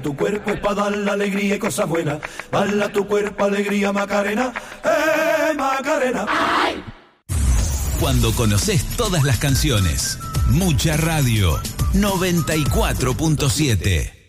Tu cuerpo es para dar la alegría y cosas buenas. Bala tu cuerpo, alegría, Macarena. Macarena! ¡Ay! Cuando conoces todas las canciones. Mucha radio. 94.7.